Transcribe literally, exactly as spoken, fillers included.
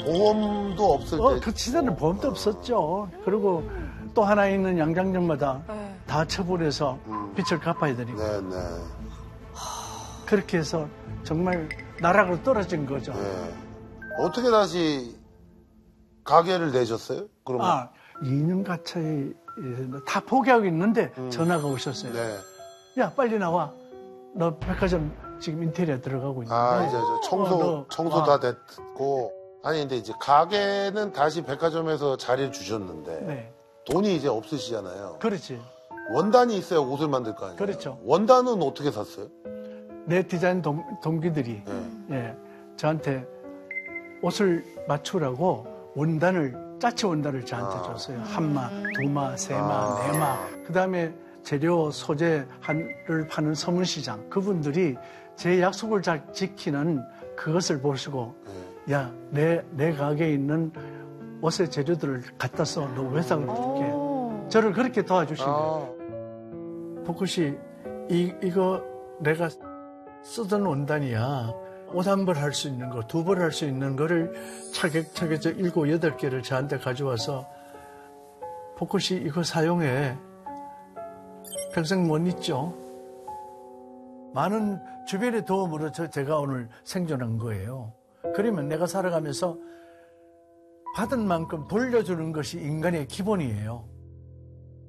보험도 없을 어, 때. 그 시대는 보험도 없었죠. 그리고 또 하나 있는 양장점마다 네. 다 처분해서 음. 빚을 갚아야 되니까. 네네. 그렇게 해서 정말 나락으로 떨어진 거죠. 네. 어떻게 다시 가게를 내셨어요? 그러면? 아, 이 년 가차에 다 포기하고 있는데 음. 전화가 오셨어요. 네. 야, 빨리 나와. 너 백화점 지금 인테리어 들어가고 있는데. 아, 이제 저 청소, 어, 너, 청소 아. 다 됐고. 아니, 근데 이제 가게는 다시 백화점에서 자리를 주셨는데. 네. 돈이 이제 없으시잖아요. 그렇지. 원단이 있어야 옷을 만들 거 아니에요? 그렇죠. 원단은 어떻게 샀어요? 내 디자인 동, 동기들이 네. 예, 저한테 옷을 맞추라고 원단을, 짜치 원단을 저한테 아. 줬어요. 한마, 두마, 세마, 아. 네마. 그 다음에 재료, 소재를 파는 서문시장. 그분들이 제 약속을 잘 지키는 그것을 보시고, 네. 야, 내, 내 가게에 있는 옷의 재료들을 갖다 써. 너 외상을 줄게. 오. 저를 그렇게 도와주신 아. 거예요. 복굿이 이, 이거 내가 쓰던 원단이야. 옷 한 벌 할 수 있는 거, 두 벌 할 수 있는 거를 차격차격 저 일곱, 여덟 개를 저한테 가져와서 복굿이 이거 사용해. 평생 못 잊죠. 많은 주변의 도움으로 저, 제가 오늘 생존한 거예요. 그러면 내가 살아가면서 받은 만큼 돌려주는 것이 인간의 기본이에요.